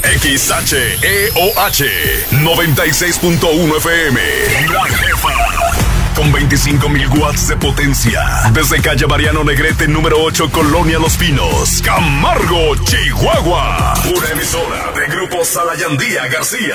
XHEOH 96.1 FM. La Jefa. Con 25.000 watts de potencia. Desde calle Mariano Negrete, número 8, Colonia Los Pinos, Camargo, Chihuahua. Una emisora de Grupo Salayandía García.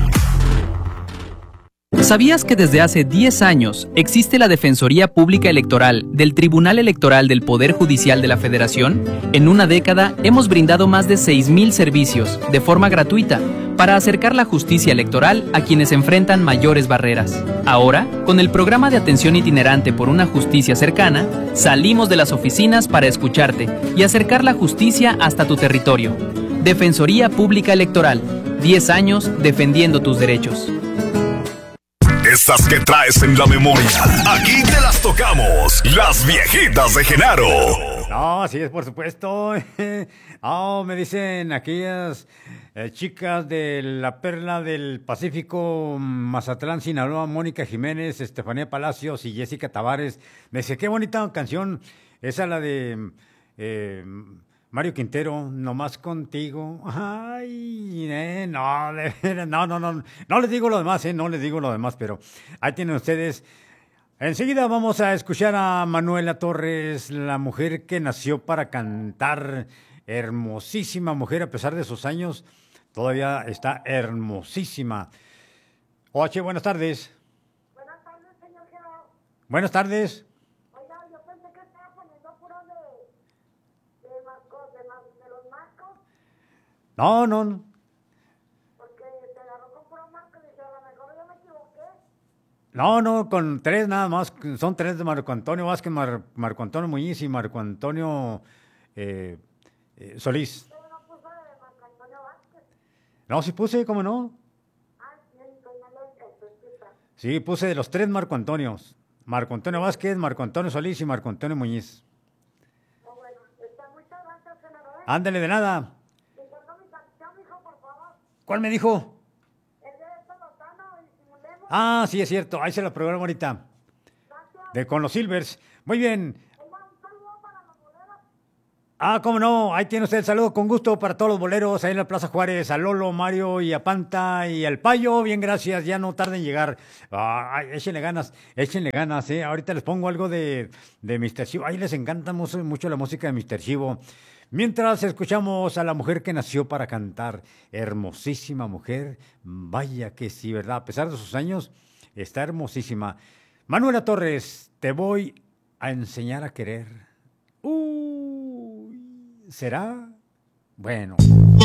¿Sabías que desde hace 10 años existe la Defensoría Pública Electoral del Tribunal Electoral del Poder Judicial de la Federación? En una década hemos brindado más de 6,000 servicios de forma gratuita para acercar la justicia electoral a quienes enfrentan mayores barreras. Ahora, con el programa de atención itinerante por una justicia cercana, salimos de las oficinas para escucharte y acercar la justicia hasta tu territorio. Defensoría Pública Electoral, 10 años defendiendo tus derechos. Esas que traes en la memoria, aquí te las tocamos, las viejitas de Genaro. No, así es, por supuesto. Me dicen aquellas chicas de la Perla del Pacífico, Mazatlán, Sinaloa, Mónica Jiménez, Estefanía Palacios y Jessica Tavares. Me dice, qué bonita canción, esa la de Mario Quintero, Nomás Contigo. Ay, no les digo lo demás, no les digo lo demás, pero ahí tienen ustedes. Enseguida vamos a escuchar a Manuela Torres, la mujer que nació para cantar. Hermosísima mujer, a pesar de sus años, todavía está hermosísima. Oye, buenas tardes. Buenas tardes, señor Gerardo. Buenas tardes. Oiga, yo pensé que estaba poniendo puro de los marcos. No. Porque te agarró con puro marco y dije, a lo mejor yo me equivoqué. No, con 3 nada más. Son 3 de Marco Antonio Vázquez, Marco Antonio Muñiz y Marco Antonio Solís. Pero no puso de Marco Antonio Vázquez. No, sí puse, ¿cómo no? Sí, puse de los 3 Marco Antonios. Marco Antonio Vázquez, Marco Antonio Solís y Marco Antonio Muñiz. Oh, bueno, muchas gracias, senador. Ándale, de nada. Mi canción, hijo, por favor. ¿Cuál me dijo? El de Héctor Lozano y Simulemos. Ah, sí, es cierto. Ahí se la programo ahorita. Gracias. Con los Silvers. Muy bien. Oiga, un saludo para los boleros. Cómo no. Ahí tiene usted el saludo con gusto para todos los boleros ahí en la Plaza Juárez. A Lolo, Mario y a Panta y al Payo. Bien, gracias. Ya no tarden en llegar. Échenle ganas. Ahorita les pongo algo de Mr. Chivo. Ahí les encanta mucho la música de Mr. Chivo. Mientras escuchamos a la mujer que nació para cantar. Hermosísima mujer. Vaya que sí, ¿verdad? A pesar de sus años, está hermosísima. Manuela Torres, te voy a enseñar a querer. ¿Será? Bueno.